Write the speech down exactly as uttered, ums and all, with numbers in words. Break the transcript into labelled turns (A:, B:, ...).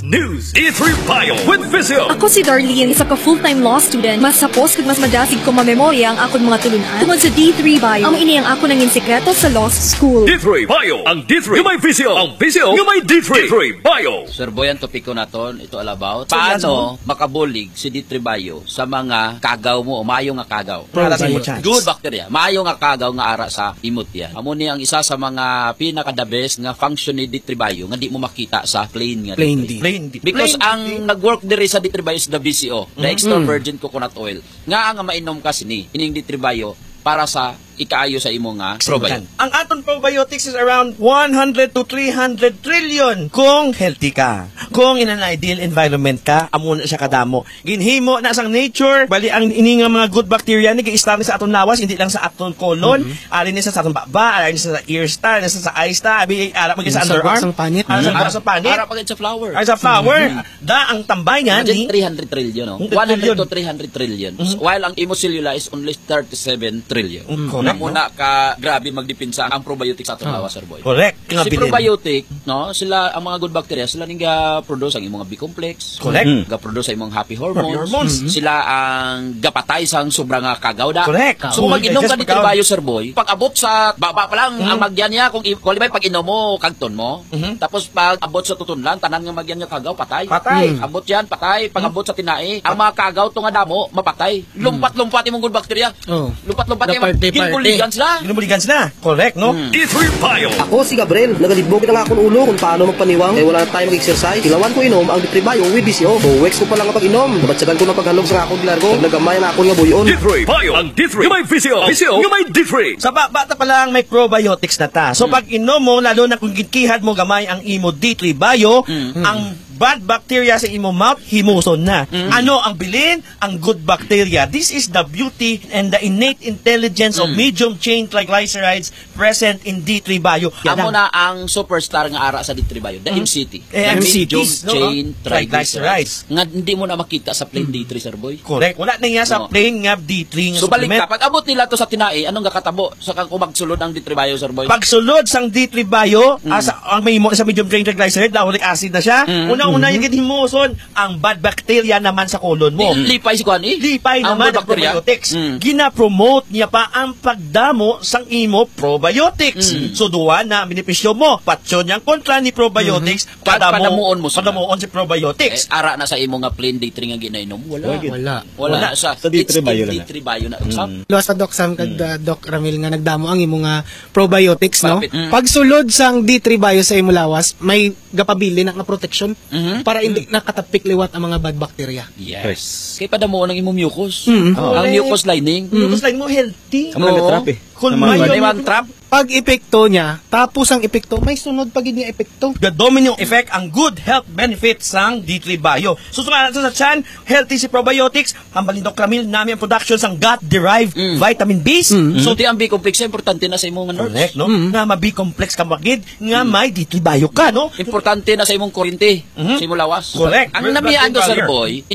A: News, D three Bio with Vizio.
B: Ako si Darlene, isa ka full-time law student. Mas sapos kag mas madasig ko mamemorya ang akong mga tulunan. Tungod sa D three Bio, ang ini ang ako nangin sekreto sa law school.
A: D three Bio, ang D three, yung may Vizio. Ang Vizio, yung may D three. D three Bio.
C: Sir Boy, ang topiko naton, ito all about. Paano makabulig si D three Bio sa mga kagaw mo o mayo nga kagaw? Good bacteria. Mayo nga kagaw nga ara sa imot yan. Amo ni ang isa sa mga pinaka-the best nga function ni D three Bio nga di mo makita sa plain nga
D: Plain
C: D three.
D: D.
C: Because
D: Plain
C: ang nag-work diri sa D three Bio is the V C O, the extra virgin coconut oil. Nga nga mainom ka sini, ining D three Bio para sa ikaayo sa imo nga probiotics.
D: Ang aton probiotics is around one hundred to three hundred trillion kung healthy ka. Kung in an ideal environment ka, amo na siya kadamo. Ginhimo na sang nature, bali ang ini nga mga good bacteria ni gi-start sa aton lawas, hindi lang sa aton colon, mm-hmm. ari ni sa aton baba, ari ni sa ear star, ni sa eye star, abi ara pag sa underarm,
E: sa panit,
D: ara sa sa panit,
C: ara pag sa flower.
D: Ara sa flower. Mm-hmm. Da ang tambay nga ni
C: three hundred trillion, no? one hundred to three hundred trillion. Mm-hmm. While ang imocellula is only thirty-seven trillion. Mm-hmm. Na muna ka grabe magdipinsa ang probiotics sa aton lawas, Sir Boy.
D: Correct.
C: Si probiotic, no, sila ang mga good bacteria, sila ning ga-produce ang imong B-complex.
D: Correct.
C: Mm-hmm. Ga-produce ang imong happy hormones. Happy hormones. Mm-hmm. Sila ang gapatay sang sobrang kagaw da.
D: Correct.
C: So mag-inom ka ni Bio, Sir Boy. Pag abot sa baba pa lang mm-hmm. ang magyan niya kung qualify pag inom mo kagton mo. Mm-hmm. Tapos pag abot sa tutunlan, tanan nga magyan niya kagaw patay.
D: Patay.
C: Mm-hmm. Abot yan patay. Pag abot sa tinai, ang mga kagaw to nga damo mapatay. Lumpat-lumpat imong good bacteria. Oh. Lumpat-lumpat imong ginbuligan sila.
D: Ginbuligan sila. Correct, no? Mm.
A: D three Bio.
F: Ako si Gabriel, nagalibog na nga akong ulo kung paano magpaniwang. Eh wala na tayo mag-exercise. Ilawan ko inom ang D three Bio with V C O. So weeks ko pa lang kapag inom. Nabatsagan ko na paghalog sa akong gilargo. Nagamay na ako nga buyon.
A: D three Bio. Ang D three. Yung may Vizio. Vizio. Yung may D three.
D: Sa ba bata pa lang may probiotics na ta. So mm. pag inom mo, lalo na kung gitkihad mo gamay ang imo D three Bio, mm. ang bad bacteria sa imo mouth, himuson na. Mm-hmm. Ano ang bilin? Ang good bacteria. This is the beauty and the innate intelligence mm. of medium chain triglycerides present in D three Bio.
C: Amo na ang superstar nga ara sa D three Bio, the mm. M C T.
D: Eh,
C: the
D: M C T,
C: medium
D: no?
C: chain
D: Oh,
C: triglycerides. Nga hindi mo na makita sa plain mm. D three, Sir Boy.
D: Correct. Wala na nga sa
C: no.
D: plain nga D three nga
C: so
D: supplement.
C: balik ka, pag abot nila to sa tinai, anong gakatabo sa kang kumagsulod ang D three Bio, Sir Boy?
D: Pagsulod sang D three Bio,
C: mm.
D: asa, ang may mo sa medium chain triglyceride, lauric acid na siya. Mm. Una-una mm-hmm. yung himo ang bad bacteria naman sa colon mo.
C: Di, lipay si Kuan eh.
D: Lipay
C: ang
D: naman ang probiotics. Mm. Gina-promote niya pa ang pagdamo sang imo probiotics. Mm. So duwa na benepisyo mo. Patyon yang kontra ni probiotics, mm-hmm. padamo, padamuon mo padamuon si probiotics.
C: Eh, ara na sa imo nga plain D three nga ginainom. Wala.
E: Wala.
C: Wala,
D: Wala.
C: Wala. Sa,
F: sa D three Bio
C: D three Bio na. Mm.
E: Lo sa Doc Sam kag mm. Doc Ramil nga nagdamo ang imo nga probiotics, no?
C: Mm.
E: Pagsulod sang D three Bio sa imo lawas, may gapabili na nga protection mm-hmm. para hindi mm. nakatapik liwat ang mga bad bacteria.
C: Yes. Kay padamuon ang imong mucus.
E: Mm.
C: Oh. Ang mucus lining.
D: Mm. Mucus lining mo healthy.
F: Ang mga trap eh.
D: Kung may
C: trap,
E: pag epekto niya, tapos ang epekto, may sunod pag niya epekto.
D: The domino effect ang good health benefits sang D three Bio. Susunod natin sa chan, healthy si probiotics, ang balindok klamil namin ang production sang gut-derived mm. vitamin B's.
C: Mm. So, di ang B-complex, importante na sa imong nerves.
D: Correct, no? Mm. Nga ma-B-complex ka magid, nga mm. may D three Bio ka, no?
C: Importante na sa imong kuryente, mm-hmm. sa imong lawas.
D: Correct.
C: Ang namihan do, Sir Boy,